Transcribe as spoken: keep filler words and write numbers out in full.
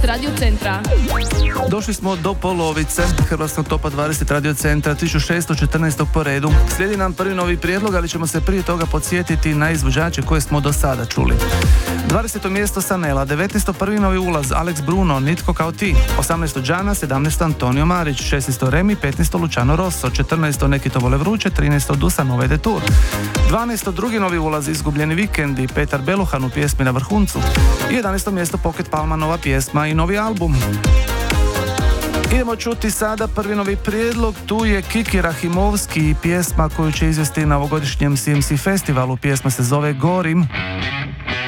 Radio Centra. Došli smo do polovice Hrvatskog topa dvadeset Radio Centra, tisuću šesto četrnaest po redu. Slijedi nam prvi novi prijedlog, ali ćemo se prije toga podsjetiti na izvođače koje smo do sada čuli. dvadeseto mjesto Sanela, devetnaesto prvi novi ulaz Alex Bruno, Nitko kao ti, osamnaesto Džana, sedamnaesto Antonio Marić, šesnaesto Remi, petnaesto Luciano Rosso, četrnaesto Neki to vole vruće, trinaesto Dusan Nove de Tour, dvanaesto drugi novi ulaz Izgubljeni vikendi, Petar Beluhan u pjesmi Na vrhuncu i jedanaesto mjesto Pocket Palma, nova pjesma i novi album. Idemo čuti sada prvi novi prijedlog, tu je Kiki Rahimovski i pjesma koju će izvesti na ovogodišnjem C M C festivalu, pjesma se zove Gorim.